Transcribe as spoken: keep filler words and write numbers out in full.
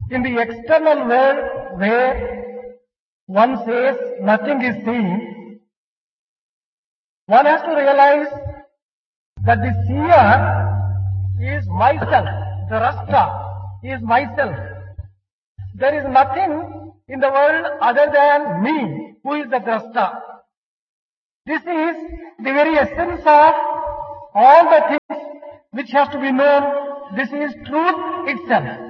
In the external world where one says nothing is seen, one has to realize that the seer is myself, the Rasta is myself. There is nothing in the world other than me, who is the Rasta. This is the very essence of all the things which has to be known. This is truth itself.